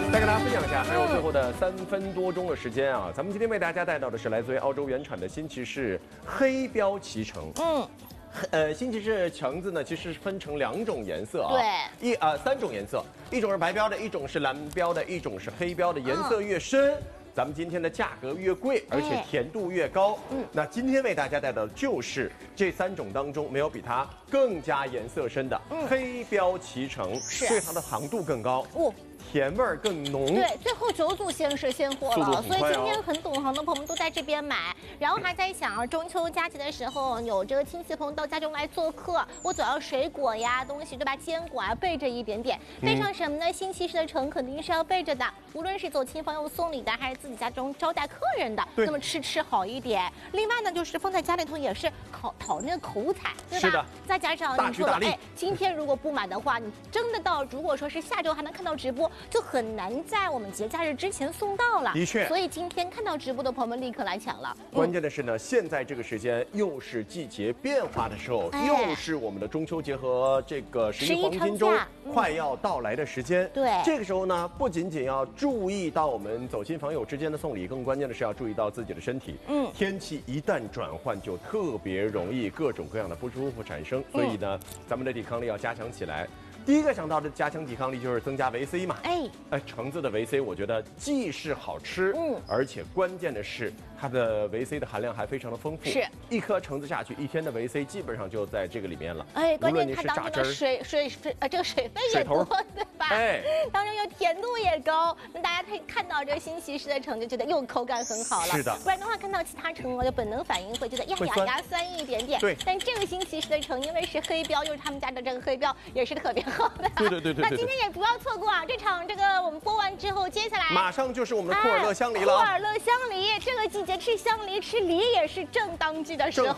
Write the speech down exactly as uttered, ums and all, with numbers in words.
再跟大家分享一下，还有最后的三分多钟的时间啊，咱们今天为大家带到的是来自于澳洲原产的新骑士黑标脐橙。嗯。呃，新骑士橙子呢，其实分成两种颜色啊， 对， 一呃三种颜色，一种是白标的，一种是蓝标的，一种是黑标的，颜色越深。嗯，咱们今天的价格越贵，而且甜度越高。嗯，那今天为大家带到的就是这三种当中没有比它更加颜色深的、嗯、黑标脐橙，所以它的糖度更高。哦。甜味儿更浓， 对，最后九组先是现货了，所以今天很懂行的朋友们都在这边买，然后还在想啊，中秋佳节的时候有这个亲戚朋友到家中来做客，我总要水果呀东西对吧，坚果啊备着一点点，备上什么呢？新骑士的橙肯定是要备着的，无论是走亲朋友送礼的，还是自己家中招待客人的，那么吃吃好一点。另外呢，就是放在家里头也是烤讨那个口彩，对吧？ 是的。 再加上你说了，哎，今天如果不买的话，你真的到如果说是下周还能看到直播。就很难在我们节假日之前送到了， 的确， 所以今天看到直播的朋友们立刻来抢了。 关键的是呢，嗯、现在这个时间又是季节变化的时候，哎、又是我们的中秋节和这个十一黄金周快要到来的时间。 嗯、对， 这个时候呢，不仅仅要注意到我们走亲访友之间的送礼，更关键的是要注意到自己的身体。嗯，天气一旦转换，就特别容易各种各样的不舒服产生，所以呢，嗯、咱们的抵抗力要加强起来。第一个想到的加强抵抗力就是增加维 C 嘛，哎，哎，橙子的维 C 我觉得既是好吃，嗯，而且关键的是它的维 C 的含量还非常的丰富， 是一颗橙子下去，一天的维 C 基本上就在这个里面了。 哎，关键它当中的水水水呃这个水分也多，对吧？哎，当中又甜度也高，那大家可以看到这个新骑士的橙就觉得又口感很好了， 是的。 不然的话看到其他橙，我就本能反应会觉得呀呀呀酸一点点， 对。 但这个新骑士的橙因为是黑标，又是他们家的这个黑标，也是特别好。 对对对对， 那今天也不要错过啊！这场这个我们播完之后，接下来马上就是我们的库尔勒香梨了。 库尔勒香梨，这个季节吃香梨吃梨也是正当季的时候。